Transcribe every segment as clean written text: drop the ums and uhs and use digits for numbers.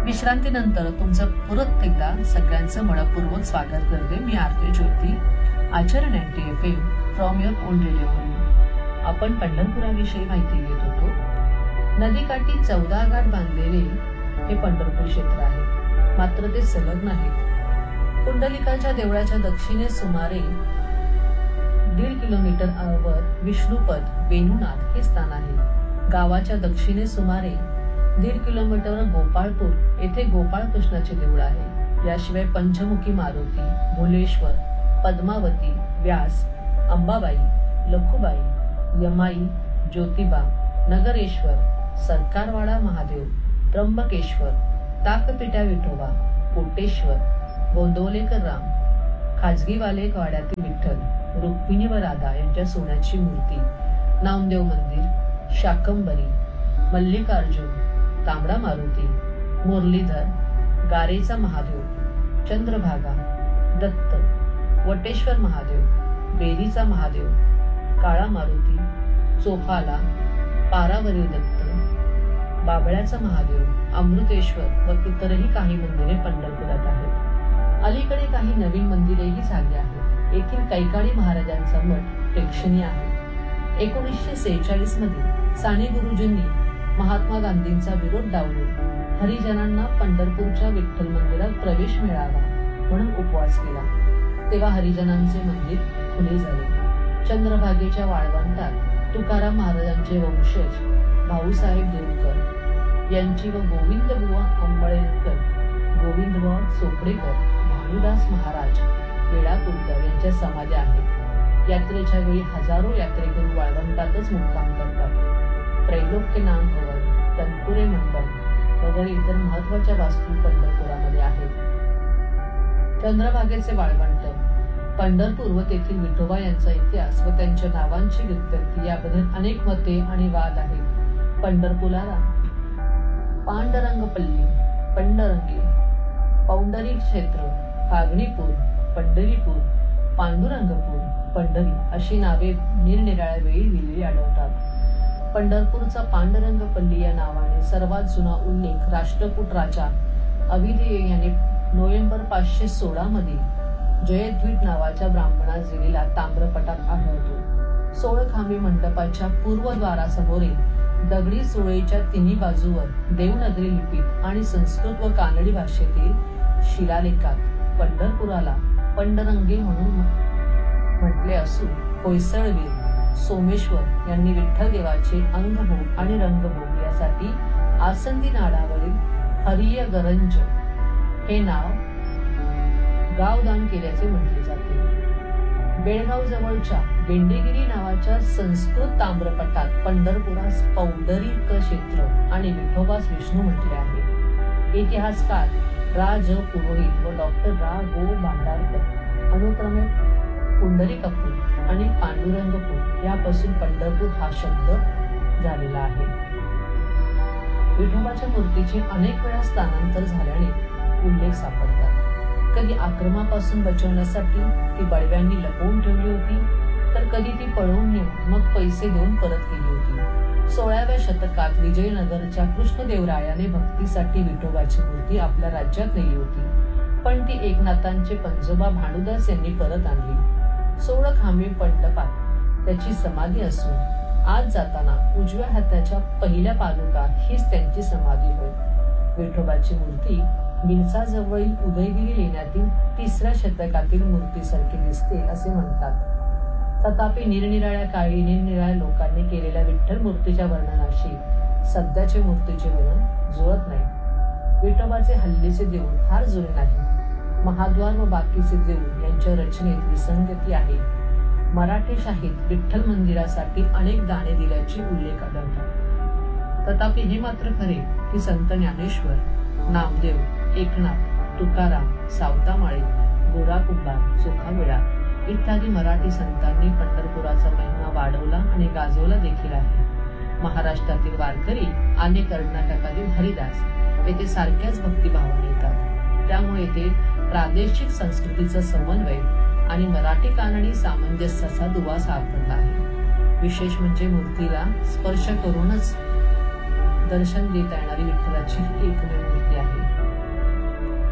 विश्रांतीनंतर तुमचं परत एकदा सगळ्यांचं मनपूर्वक स्वागत करते. मी आरती ज्योती, आचरण NTFM फ्रॉम युअर ओन रेडिओवरून. आपण पंढरपुराविषयी माहिती घेत होतो. नदीकाठी 14 घाट बांधलेले हे पंढरपूर क्षेत्र आहे, मात्र ते सलग नाहीत. पुंडलिकाच्या देवळाच्या दक्षिणेस सुमारे 1.5 किलोमीटरवर विष्णुपद वेणुनाथ हे स्थान आहे. गावाच्या दक्षिणेस सुमारे 1.5 किलोमीटरवर गोपाळपूर येथे गोपाळ कृष्णाचे देऊळ आहे. याशिवाय पंचमुखी मारुती, भोलेश्वर, पद्मावती, व्यास, अंबाबाई, लखुबाई, यमाई, ज्योतिबा, नगरेश्वर, सरकारवाडा महादेव, त्र्यंबकेश्वर, ताकपिट्या विठोबा, कोटेश्वर, गोंदवलेकर राम, खाजगीवाले वाड्यातील विठ्ठल, रुक्मिणी व राधा यांच्या सोन्याची मूर्ती, नामदेव मंदिर, शाकंबरी, मल्लिकार्जुन, तांबडा मारुती, मुरलीधर, गारेचा महादेव, चंद्रभागा, दत्त, वटेश्वर महादेव, बेरीचा महादेव, काळा मारुती, चोफाला, पारावरील दत्त, बाबळ्याचा महादेव, अमृतेश्वर व इतरही काही मंदिरे पंढरपुरात आहेत. अलीकडे काही नवीन मंदिरेही झाली आहेत. येथील कैकाडी महाराजांचा मठ प्रेक्षणीय आहे. 1946 मध्ये साने गुरुजींनी महात्मा गांधींचा विरोध डावलून हरिजनांना पंढरपूरच्या विठ्ठल मंदिरात प्रवेश मिळावा म्हणून उपवास केला. तेव्हा हरिजनांचे मंदिर खुले झाले. चंद्रभागेच्या वाळवंटात तुकाराम महाराजांचे वंशज भाऊसाहेब देवकर यांची व गोविंदबुवा अंबळेकर, गोविंदबुवा चोपडेकर, भानुदास महाराज वेळापूरकर यांच्या समाध्या आहेत. यात्रेच्या वेळी हजारो यात्रेकरू वाळवंटातच मुक्काम करतात. त्रैलोक्य नाम भवन, तनपुरे मंडप वगैरे इतर महत्वाच्या वास्तू पंढरपुरामध्ये आहेत. चंद्रभागेचे वाळवंट, पंढरपूर व तेथील विठोबा यांचा इतिहास व त्यांच्या नावांची व्युत्पत्ती याबद्दल अनेक मते आणि वाद आहेत. पंढरपुराला पांडरंगपल्ली, पंडरंगी, पौंडरी क्षेत्र, फागणीपूर, पंढरीपूर, पांडुरंगपूर, पंढरी अशी नावे निरनिराळ्या वेळी दिलेली आढळतात. पंढरपूरचा पांडुरंगपल्ली या नावाने सर्वात जुना उल्लेख राष्ट्रकूट राजा अविधेय याने नोव्हेंबर 516 मध्ये जयद्वीप नावाच्या ब्राह्मणास दिलेला ताम्रपटात आढळतो. 16 खांबी मंडपाच्या पूर्वद्वारासमोरील दगडी सुळेच्या तिन्ही बाजूवर देवनागरी लिपीत आणि संस्कृत व कानडी भाषेतील शिलालेखात पंढरपुराला पंडरंगे म्हणून म्हटले असून होयसळवीर सोमेश्वर यांनी विठ्ठल देवाचे अंगभोग आणि रंगभोग यासाठी आसंदी नाडावरील हरिय गरंज हे नाव गावदान केल्याचे म्हटले जाते. बेळगाव जवळच्या बेंडेगिरी नावाच्या संस्कृत ताम्रपटात पंढरपुरास पौंडरीक क्षेत्र आणि विठोबास विष्णू म्हटले आहे. इतिहासकार राज पुरोहित व डॉक्टर रा गो भांडारकर अनुक्रमे पुंडरीकपूर आणि पांडुरंगपूर यापासून पंढरपूर हा शब्द झालेला आहे. विठोबाच्या मूर्तीचे अनेक वेळा स्थानांतर झाल्याने उल्लेख सापडतात. कधी आक्रमापासून बचवण्यासाठी ती बडव्यांनी लपवून ठेवली होती, तर कधी ती पळवून नेऊन मग पैसे देऊन परत केली होती. 16व्या शतकात विजयनगरच्या कृष्णदेवरायाने भक्तीसाठी विठोबाची मूर्ती आपल्या राज्यात नेली होती, पण ती एकनाथांचे पंजोबा भानुदास यांनी परत आणली. 16 खांबी मंडपात त्याची समाधी असून आज जाताना उजव्या हाताच्या पहिल्या पादुका हीच त्यांची समाधी होय. विठोबाची मूर्ती बिलसाजवळील उदयगिरी लेण्यातील 3ऱ्या शतकातील मूर्तीसारखी दिसते असे म्हणतात. तथापि निरनिराळ्या काळी निरनिराळ्या लोकांनी केलेल्या विठ्ठल मूर्तीच्या वर्णनाशी सध्याचे मूर्तीचे वर्णन जुळत नाही. विठोबाचे हल्लीचे देऊळ फार जुने नाही. महाद्वार व बाकीचे देऊळ यांच्या रचनेत विसंगती आहे. मराठी शाहीत विठ्ठल मंदिरासाठी अनेक दाने दिल्याची उल्लेख आढळतात. तथापि हे मात्र खरे की संत ज्ञानेश्वर, नामदेव, एकनाथ, तुकाराम, सावतामाळे, गोरा कुंभार, चोखामेळा इत्यादी मराठी संतांनी पंढरपुराचा महिमा वाढवला आणि गाजवला देखील आहे. महाराष्ट्रातील वारकरी आणि कर्नाटकातील हरिदास येथे सारख्याच भक्तिभावाने येतात. त्यामुळे ते प्रादेशिक संस्कृतीचा समन्वय आणि मराठी कानडी सामंजस्याचा दुवा साधत आहे. विशेष म्हणजे मूर्तीला स्पर्श करूनच दर्शन देता येणारी विठ्ठलाची एकमेव मूर्ती आहे.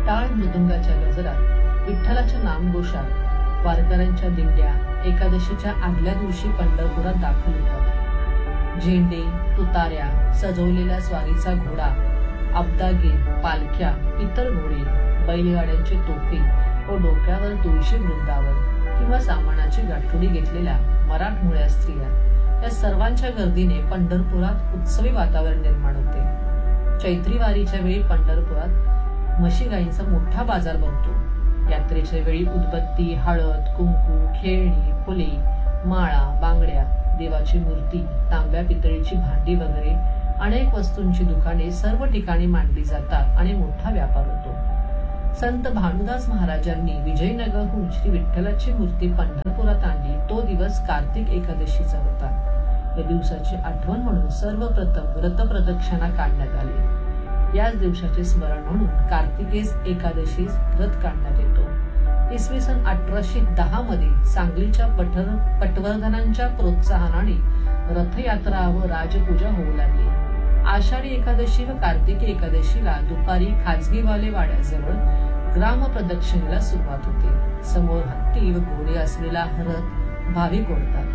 टाळ मृदुंगाच्या गजरात, विठ्ठलाच्या नामघोषात वारकऱ्यांच्या दिंड्या एकादशीच्या आदल्या दिवशी पंढरपुरात दाखल होतात. झेंडे, तुताऱ्या, सजवलेला स्वारीचा घोडा, अब्दागीर, पालख्या, इतर घोडे, बैलगाड्यांचे तोफे व डोक्यावर तुळशी वृंदावन किंवा सामानाची गाठोडी घेतलेल्या मराठमोळ्या स्त्रिया या सर्वांच्या गर्दीने पंढरपुरात उत्सवी वातावरण निर्माण होते. चैत्री वारीच्या वेळी पंढरपुरात म्हशी गाईंचा मोठा बाजार भरतो. यात्रेच्या वेळी उदबत्ती, हळद, कुंकू, खेळणी, फुले, माळा, बांगड्या, देवाची मूर्ती, तांब्या पितळीची भांडी वगैरे अनेक वस्तूंची दुकाने सर्व ठिकाणी मांडली जातात आणि मोठा व्यापार होतो. संत भानुदास महाराजांनी विजयनगरहून श्री विठ्ठलाची मूर्ती पंढरपुरात आणली तो दिवस कार्तिक एकादशीचा होता. या दिवसाची आठवण म्हणून सर्वप्रथम व्रतप्रदक्षिणा काढण्यात आली. याच दिवसाचे स्मरण म्हणून कार्तिकेस एकादशीस व्रत काढण्यात येतो. इसवी सन 1810 मध्ये सांगलीच्या पटवर्धनांच्या प्रोत्साहनाने रथयात्रा व राजपूजा होऊ लागली. आषाढी एकादशी व कार्तिकी एकादशीला दुपारी खाजगीवाले वाड्याजवळ ग्राम प्रदक्षिणेला सुरुवात होते. समोर हत्ती व घोडे असलेला रथ भाविक ओढतात.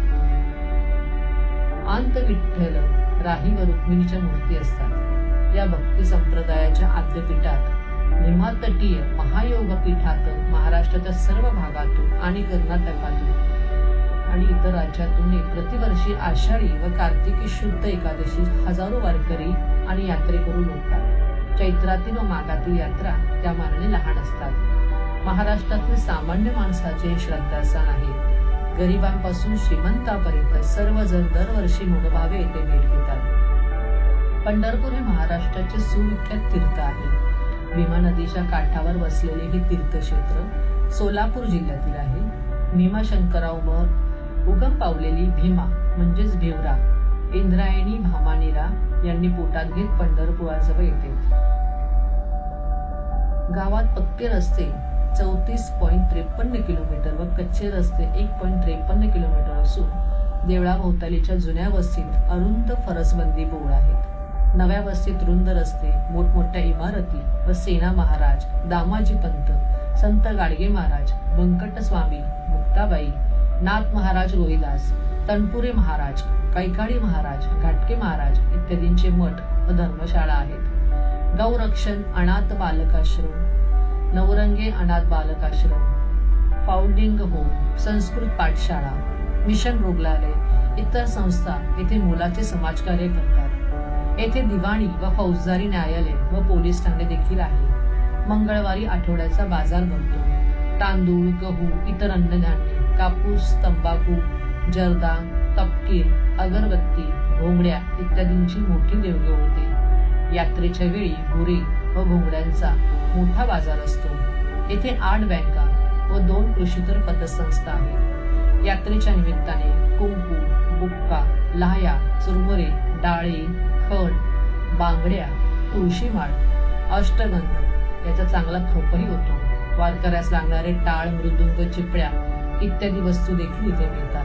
आंत विठ्ठल, राही व रुक्मिणीच्या मूर्ती असतात. या भक्ती संप्रदायाच्या आद्यपीठात निमातटीय महायोग पीठात महाराष्ट्राच्या सर्व भागातून आणि कर्नाटकातून आणि इतर राज्यातून प्रतिवर्षी आषाढी व कार्तिकी शुद्ध एकादशी हजारो वारकरी आणि यात्रेकरू लोटतात. चैत्रातील व माघातील यात्रा त्या मानाने लहान असतात. महाराष्ट्रातील सामान्य माणसाचे श्रद्धास्थान आहे. गरिबांपासून श्रीमंतापर्यंत सर्वजण दरवर्षी मनोभावे येथे भेट देतात. पंढरपूर हे महाराष्ट्राचे सुविख्यात तीर्थ आहे. भीमा नदीच्या काठावर वसलेले हे तीर्थक्षेत्र सोलापूर जिल्ह्यातील आहे. भीमाशंकरावर उगम पावलेली भीमा म्हणजेच भिवरा इंद्रायणी भामानिरा यांनी पोटात घेत पंढरपुराजवळ येते. गावात पक्के रस्ते 34.53 किलोमीटर व कच्चे रस्ते 1.53 किलोमीटर असून देवळाभोवतालीच्या जुन्या वस्तीत अरुंद फरसबंदी बोळ आहेत. नव्या वस्तीत रुंद रस्ते, मोठमोठ्या इमारती व सेना महाराज, दामाजी पंत, संत गाडगे महाराज, बंकट स्वामी, मुक्ताबाई, नाथ महाराज रोहिदास, तनपुरे महाराज, कैकाडी महाराज, घाटके महाराज इत्यादींचे मठ व धर्मशाळा आहेत. गौरक्षण अनाथ बालकाश्रम, नवरंगे अनाथ बालकाश्रम, फाउंडिंग होम, संस्कृत पाठशाळा, मिशन रुग्णालय इतर संस्था येथे मुलाचे समाजकार्य करतात. येथे दिवाणी व फौजदारी न्यायालय व पोलीस ठाणे देखील आहे. मंगळवारी आठवड्याचा बाजार भरतो. तांदूळ, गहू, इतर अन्नधान्य, कापूस, तंबाखू, जर्दा, तपकीर, अगरबत्ती, घोंगड्या इत्यादींची मोठी देवघेव होते. यात्रेच्या वेळी गुरे व घोंगड्यांचा मोठा बाजार असतो. येथे 8 बँका व 2 कृषीतर पतसंस्था आहेत. यात्रेच्या निमित्ताने कुंकू, बुक्का, लाह्या, चुरमुरे, डाळे, खण, बांगड्या, तुळशीमाळ, अष्टगंध याचा चांगला खपही होतो. वारकऱ्यास लागणारे टाळ, मृदुंग, चिपळ्या इत्यादी वस्तू देखील इथे मिळतात.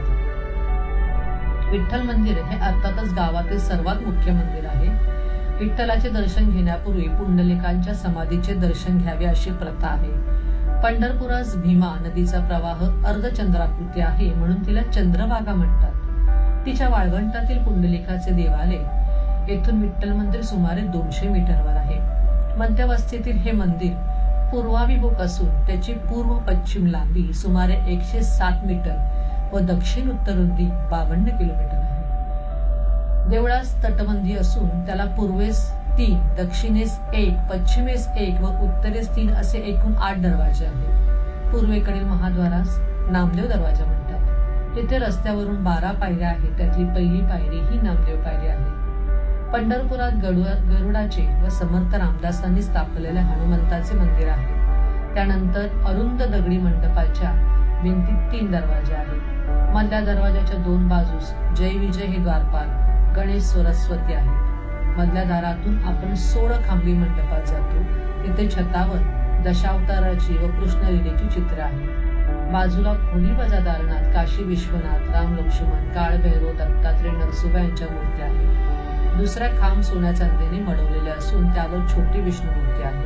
विठ्ठल मंदिर हे अर्थातच गावातील सर्वात मुख्य मंदिर आहे. विठ्ठलाचे दर्शन घेण्यापूर्वी पुंडलिकांच्या समाधीचे दर्शन घ्यावे अशी प्रथा आहे. पंढरपुरास भीमा नदीचा प्रवाह अर्धचंद्राकृती आहे म्हणून तिला चंद्रभागा म्हणतात. तिच्या वाळवंटातील पुंडलिकाचे देवालय येथून विठ्ठल मंदिर सुमारे 200 मीटरवर आहे. मध्यवस्तीतील हे मंदिर पूर्वाभिमुख असून त्याची पूर्व पश्चिम लांबी सुमारे 107 मीटर व दक्षिण उत्तर रुंदी 52 किलोमीटर आहे. देवळास तटबंदी असून त्याला पूर्वेस 3, दक्षिणेस 1, पश्चिमेस 1 व उत्तरेस 3 असे एकूण 8 दरवाजे आहेत. पूर्वेकडील महाद्वारास नामदेव दरवाजा म्हणतात. तेथे रस्त्यावरून 12 पायऱ्या आहेत. त्यातली पहिली पायरी ही नामदेव पायरी आहे. पंढरपुरात गरुडाचे व समर्थ रामदासांनी स्थापलेले हनुमंताचे मंदिर आहे. त्यानंतर अरुंद दगडी मंडपाच्या भिंतीत 3 दरवाजे आहेत. मधल्या दरवाजाच्या 2 बाजूस जय विजय हे द्वारपाल, गणेश, सरस्वती आहेत. मधल्या दारातून आपण 16 खांबी मंडपात जातो. तिथे छतावर दशावताराची व कृष्णलीलेची चित्र आहेत. बाजूला खोली वजा दारणात काशी विश्वनाथ, राम लक्ष्मण, काळ भैरव, दत्तात्रय, नरसोबा यांच्या मूर्त्या आहेत. दुसरा खांब सोन्या चांदीने मडवलेले असून त्यावर छोटी विष्णू मूर्ती आहे.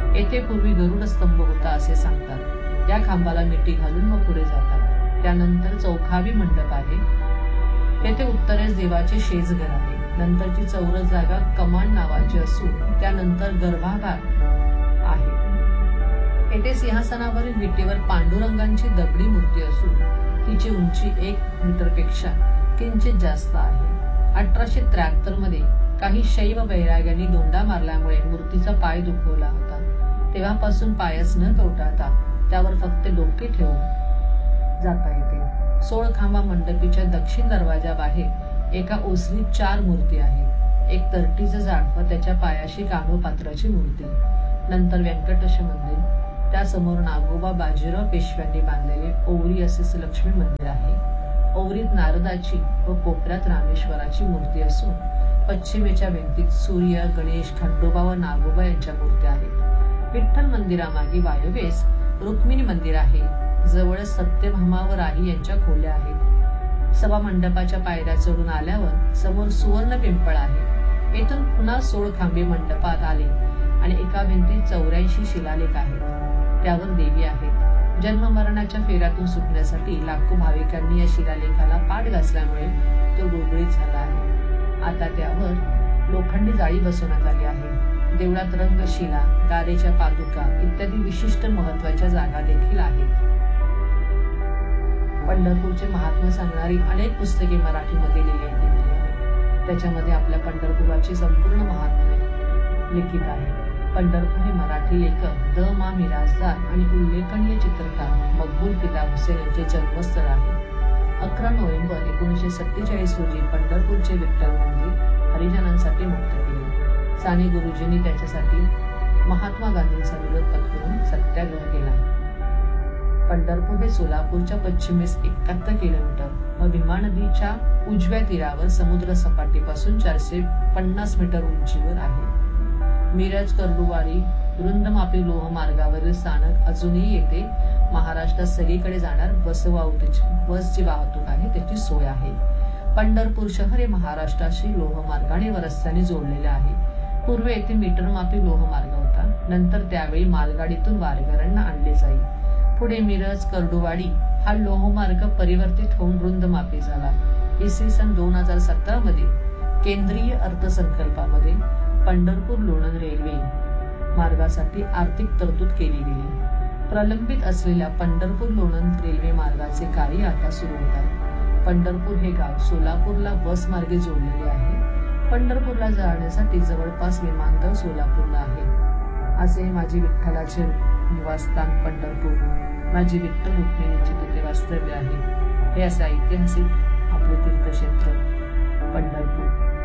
येथे पूर्वी गरुड स्तंभ होता असे सांगतात. या खांबाला मिठी घालून मग पुढे जातात. त्यानंतर चौखावी मंडप आहे. तेथे उत्तरेस देवाचे शेजघर आहे. नंतरची चौरस जागा कमान नावाची असून त्यानंतर गर्भागार आहे. येथे सिंहासनावरील विटेवर पांडुरंगांची दगडी मूर्ती असून तिची उंची 1 मीटरपेक्षा किंचित जास्त आहे. 1873 मध्ये काही शैव वैराग्यांनी दोंडा मारल्यामुळे मूर्तीचा पाय दुखवला होता. तेव्हापासून पायच न कवटाळता त्यावर फक्त डोके ठेवून जाता येते. 16 खांबा मंडपीच्या दक्षिण दरवाजाबाहेर एका ओसरीत 4 मूर्ती आहेत. एक तरटीचं झाड व त्याच्या पायाशी कानोपात्राची मूर्ती. नंतर व्यंकटेश मंदिर, त्यासमोर नागोबा बाजीराव पेशव्यांनी बांधलेले ओवरी असे लक्ष्मी मंदिर आहे. ओवरीत नारदाची व कोपऱ्यात रामेश्वराची मूर्ती असून पश्चिमेच्या भिंतीत सूर्य, गणेश, खंडोबा व नागोबा यांच्या मूर्त्या आहेत. विठ्ठल मंदिरामागे वायव्येस रुक्मिणी मंदिर आहे. जवळ सत्यभामा व राही यांच्या खोल्या आहेत. सभा मंडपाच्या पायऱ्या चढून आल्यावर समोर सुवर्ण पिंपळ आहे. येथून पुन्हा 16 खांबे मंडपात आले आणि एका भिंतीत 84 शिलालेख आहेत. त्यावर देवी आहेत. जन्म मरणाच्या फेऱ्यातून सुटण्यासाठी लाखो भाविकांनी या शिलालेखाला पाठ घासल्यामुळे तो गुळगुळीत झाला आहे. आता त्यावर लोखंडी जाळी बसवण्यात आली आहे. देवळात रंगशिला, गारेच्या पादुका इत्यादी विशिष्ट महत्वाच्या जागा देखील आहेत. पंढरपूरचे महात्म्य सांगणारी अनेक पुस्तके मराठीमध्ये लिहिलेली आहेत. त्याच्यामध्ये आपल्या पंढरपुराची संपूर्ण महात्म्य लिखित आहे. पंढरपूर हे मराठी लेखक द मा मिरासदार आणि उल्लेखनीय चित्रकार मकबूल फिदा हुसेन यांचे जन्मस्थळ आहे. 11 नोव्हेंबर 1947 रोजी पंढरपूरचे विठ्ठल मंदिर हरिजनांसाठी मुक्त केले. साने गुरुजींनी त्याच्यासाठी महात्मा गांधींचा विरोध पत्करून सत्याग्रह केला. पंढरपूर हे सोलापूरच्या पश्चिमेस 71 किलोमीटर व भीमा नदीच्या उजव्या तीरावर समुद्र सपाटीपासून 450 मीटर उंचीवर आहे. मिरज, कर्डुवाडी, रुंदमापी लोह मार्गावरील स्थानक अजूनही येथे महाराष्ट्रात सगळीकडे जाणार बसची वाहतूक आहे त्याची सोय आहे. पंढरपूर शहर हे महाराष्ट्राशी लोहमार्गाने व रस्त्याने जोडलेले आहे. पूर्वी येथे मीटरमापी लोहमार्ग होता. नंतर त्यावेळी मालगाडीतून वारकऱ्यांना आणले जाई. पुढे मिरज, कर्डुवाडी हा लोहमार्ग परिवर्तित होऊन रुंदमापी झाला. इसवी सन 2017 मध्ये केंद्रीय अर्थसंकल्पामध्ये पंढरपूर लोणंद रेल्वे मार्गासाठी आर्थिक तरतूद केली गेली. प्रलंबित असलेल्या पंढरपूर लोणंद रेल्वे मार्गाचे कार्य आता सुरू होत आहे. पंढरपूर हे गाव सोलापूरला बस मार्गे जोडलेले आहे. पंढरपूरला जाण्यासाठी जवळपास विमानतळ सोलापूरला आहे. असे माझे विठ्ठलाचे निवासस्थान पंढरपूर, माझी विठ्ठल रुक्मिणीचे तिथे वास्तव्य आहे. हे असे ऐतिहासिक आपले तीर्थक्षेत्र पंढरपूर.